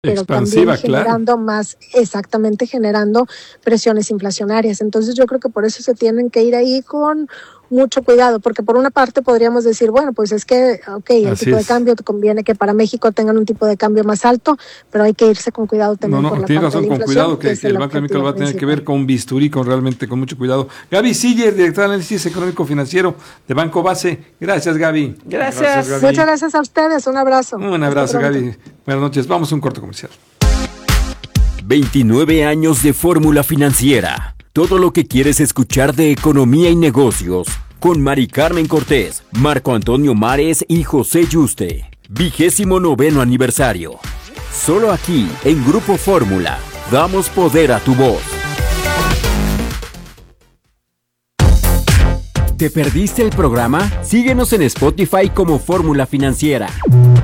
pero expansiva, también generando más, exactamente, generando presiones inflacionarias. Entonces yo creo que por eso se tienen que ir ahí con mucho cuidado, porque por una parte podríamos decir, bueno, pues es que, el tipo de cambio te conviene que para México tengan un tipo de cambio más alto, pero hay que irse con cuidado también por la tiene parte razón, de la con inflación, cuidado, que el Banco de México lo va a tener que ver con bisturí, realmente con mucho cuidado. Gaby Siller, directora de Análisis Económico Financiero de Banco Base. Gracias, Gaby. Gracias, Gaby. Muchas gracias a ustedes, un abrazo. Un abrazo, Gaby. Buenas noches, vamos a un corte comercial. 29 años de Fórmula Financiera. Todo lo que quieres escuchar de economía y negocios. Con Mari Carmen Cortés, Marco Antonio Mares y José Yuste. 29º aniversario. Solo aquí, en Grupo Fórmula. Damos poder a tu voz. ¿Te perdiste el programa? Síguenos en Spotify como Fórmula Financiera.